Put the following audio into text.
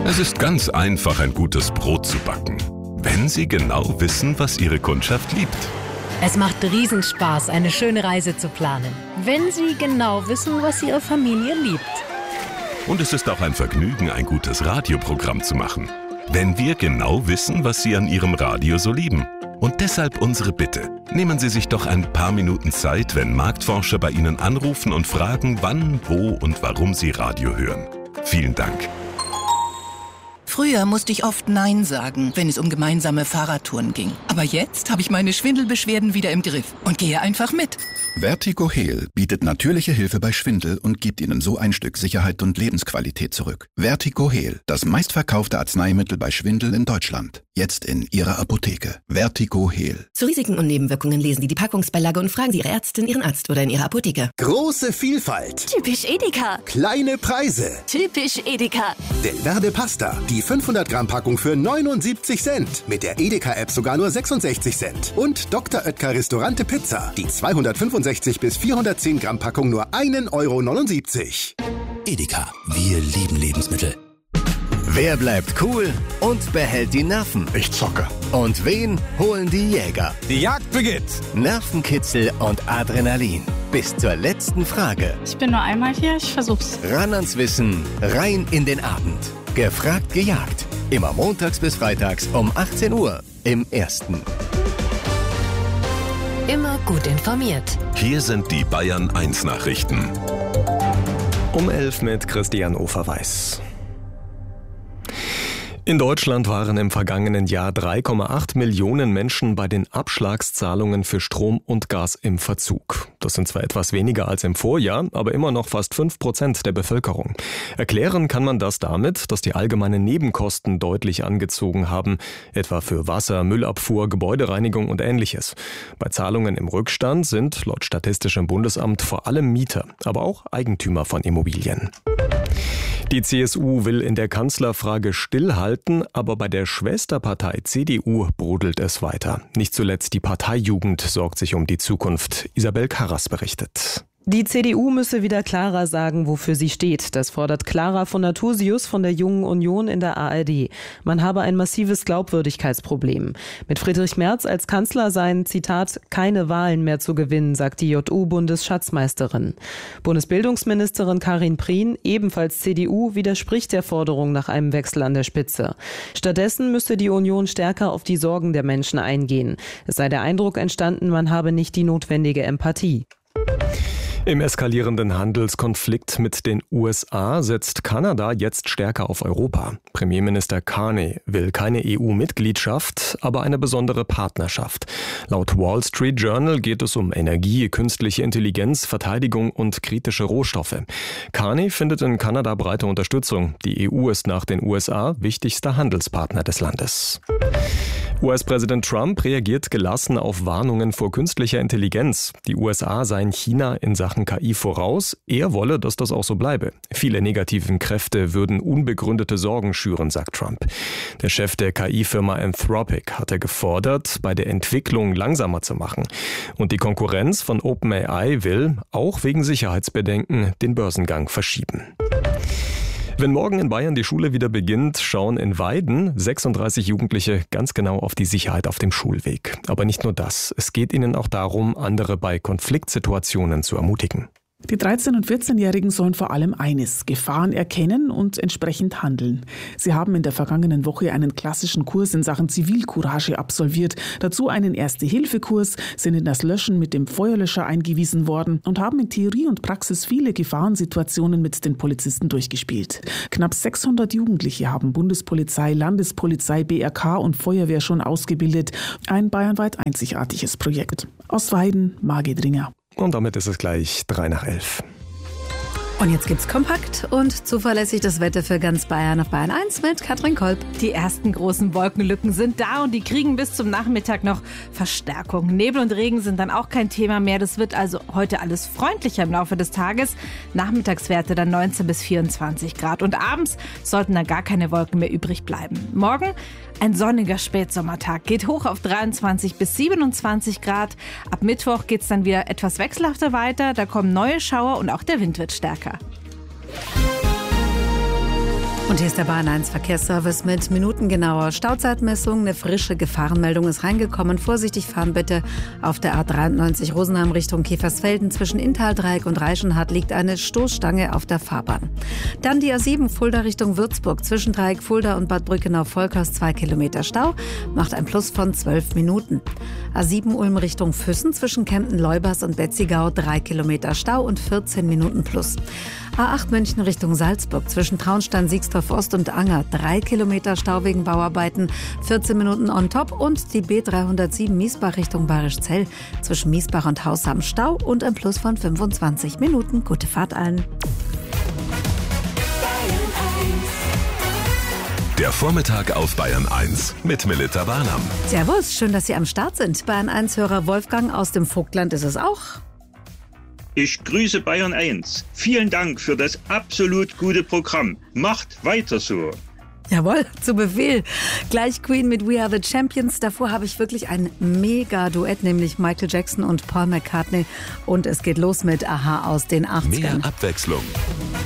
Es ist ganz einfach, ein gutes Brot zu backen, wenn Sie genau wissen, was Ihre Kundschaft liebt. Es macht Riesenspaß, eine schöne Reise zu planen, wenn Sie genau wissen, was Ihre Familie liebt. Und es ist auch ein Vergnügen, ein gutes Radioprogramm zu machen, wenn wir genau wissen, was Sie an Ihrem Radio so lieben. Und deshalb unsere Bitte. Nehmen Sie sich doch ein paar Minuten Zeit, wenn Marktforscher bei Ihnen anrufen und fragen, wann, wo und warum Sie Radio hören. Vielen Dank. Früher musste ich oft Nein sagen, wenn es um gemeinsame Fahrradtouren ging. Aber jetzt habe ich meine Schwindelbeschwerden wieder im Griff und gehe einfach mit. Vertigo Heal bietet natürliche Hilfe bei Schwindel und gibt Ihnen so ein Stück Sicherheit und Lebensqualität zurück. Vertigo Heal, das meistverkaufte Arzneimittel bei Schwindel in Deutschland. Jetzt in Ihrer Apotheke. Vertigo Heal. Zu Risiken und Nebenwirkungen lesen Sie die Packungsbeilage und fragen Sie Ihre Ärztin, Ihren Arzt oder in Ihrer Apotheke. Große Vielfalt. Typisch Edeka. Kleine Preise. Typisch Edeka. Delverde Pasta. Die 500 Gramm Packung für 79 Cent. Mit der Edeka-App sogar nur 66 Cent. Und Dr. Oetker Restaurante Pizza. Die 265 bis 410 Gramm Packung nur 1,79 €. Edeka. Wir lieben Lebensmittel. Wer bleibt cool und behält die Nerven? Ich zocke. Und wen holen die Jäger? Die Jagd beginnt. Nervenkitzel und Adrenalin. Bis zur letzten Frage. Ich bin nur einmal hier, ich versuch's. Ran ans Wissen, rein in den Abend. Gefragt, gejagt. Immer montags bis freitags um 18 Uhr im Ersten. Immer gut informiert. Hier sind die Bayern 1 Nachrichten. Um 11 mit Christian Oferweis. In Deutschland waren im vergangenen Jahr 3,8 Millionen Menschen bei den Abschlagszahlungen für Strom und Gas im Verzug. Das sind zwar etwas weniger als im Vorjahr, aber immer noch fast 5% der Bevölkerung. Erklären kann man das damit, dass die allgemeinen Nebenkosten deutlich angezogen haben, etwa für Wasser, Müllabfuhr, Gebäudereinigung und Ähnliches. Bei Zahlungen im Rückstand sind laut Statistischem Bundesamt vor allem Mieter, aber auch Eigentümer von Immobilien. Die CSU will in der Kanzlerfrage stillhalten, aber bei der Schwesterpartei CDU brodelt es weiter. Nicht zuletzt die Parteijugend sorgt sich um die Zukunft. Isabel Karras berichtet. Die CDU müsse wieder klarer sagen, wofür sie steht. Das fordert Clara von Nathusius von der Jungen Union in der ARD. Man habe ein massives Glaubwürdigkeitsproblem. Mit Friedrich Merz als Kanzler seien, Zitat, keine Wahlen mehr zu gewinnen, sagt die JU-Bundesschatzmeisterin. Bundesbildungsministerin Karin Prien, ebenfalls CDU, widerspricht der Forderung nach einem Wechsel an der Spitze. Stattdessen müsse die Union stärker auf die Sorgen der Menschen eingehen. Es sei der Eindruck entstanden, man habe nicht die notwendige Empathie. Im eskalierenden Handelskonflikt mit den USA setzt Kanada jetzt stärker auf Europa. Premierminister Carney will keine EU-Mitgliedschaft, aber eine besondere Partnerschaft. Laut Wall Street Journal geht es um Energie, künstliche Intelligenz, Verteidigung und kritische Rohstoffe. Carney findet in Kanada breite Unterstützung. Die EU ist nach den USA wichtigster Handelspartner des Landes. US-Präsident Trump reagiert gelassen auf Warnungen vor künstlicher Intelligenz. Die USA seien China in Sachen KI voraus. Er wolle, dass das auch so bleibe. Viele negativen Kräfte würden unbegründete Sorgen schüren, sagt Trump. Der Chef der KI-Firma Anthropic hatte gefordert, bei der Entwicklung langsamer zu machen. Und die Konkurrenz von OpenAI will, auch wegen Sicherheitsbedenken, den Börsengang verschieben. Wenn morgen in Bayern die Schule wieder beginnt, schauen in Weiden 36 Jugendliche ganz genau auf die Sicherheit auf dem Schulweg. Aber nicht nur das, es geht ihnen auch darum, andere bei Konfliktsituationen zu ermutigen. Die 13- und 14-Jährigen sollen vor allem eines: Gefahren erkennen und entsprechend handeln. Sie haben in der vergangenen Woche einen klassischen Kurs in Sachen Zivilcourage absolviert, dazu einen Erste-Hilfe-Kurs, sind in das Löschen mit dem Feuerlöscher eingewiesen worden und haben in Theorie und Praxis viele Gefahrensituationen mit den Polizisten durchgespielt. Knapp 600 Jugendliche haben Bundespolizei, Landespolizei, BRK und Feuerwehr schon ausgebildet. Ein bayernweit einzigartiges Projekt. Aus Weiden, Margit Ringer. Und damit ist es gleich 11:03. Und jetzt gibt's kompakt und zuverlässig das Wetter für ganz Bayern auf Bayern 1 mit Katrin Kolb. Die ersten großen Wolkenlücken sind da und die kriegen bis zum Nachmittag noch Verstärkung. Nebel und Regen sind dann auch kein Thema mehr. Das wird also heute alles freundlicher im Laufe des Tages. Nachmittagswerte dann 19 bis 24 Grad. Und abends sollten dann gar keine Wolken mehr übrig bleiben. Morgen ein sonniger Spätsommertag. Geht hoch auf 23 bis 27 Grad. Ab Mittwoch geht's dann wieder etwas wechselhafter weiter. Da kommen neue Schauer und auch der Wind wird stärker. Und hier ist der Bahn 1 Verkehrsservice mit minutengenauer Stauzeitmessung. Eine frische Gefahrenmeldung ist reingekommen. Vorsichtig fahren bitte. Auf der A93 Rosenheim Richtung Käfersfelden zwischen Inntal-Dreieck und Reichenhall liegt eine Stoßstange auf der Fahrbahn. Dann die A7 Fulda Richtung Würzburg zwischen Dreieck Fulda und Bad Brückenau-Volkers 2 Kilometer Stau. Macht ein Plus von 12 Minuten. A7 Ulm Richtung Füssen zwischen Kempten-Leubers und Betzigau 3 Kilometer Stau und 14 Minuten plus. A8 München Richtung Salzburg zwischen Traunstein, Siegsdorf Ost und Anger 3 Kilometer Stau wegen Bauarbeiten, 14 Minuten on top. Und die B307 Miesbach Richtung Bayerischzell zwischen Miesbach und Hausham Stau und ein Plus von 25 Minuten. Gute Fahrt allen. Der Vormittag auf Bayern 1 mit Melita Barnam. Servus, schön, dass Sie am Start sind. Bayern 1-Hörer Wolfgang aus dem Vogtland ist es auch. Ich grüße Bayern 1. Vielen Dank für das absolut gute Programm. Macht weiter so. Jawohl, zu Befehl. Gleich Queen mit We Are the Champions. Davor habe ich wirklich ein Mega-Duett, nämlich Michael Jackson und Paul McCartney. Und es geht los mit Aha aus den 80ern. Mehr Abwechslung.